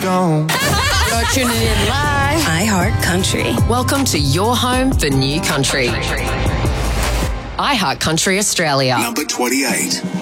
gone. You're tuning in live. iHeart Country. Welcome to your home for new country. iHeart Country Australia. Number 28.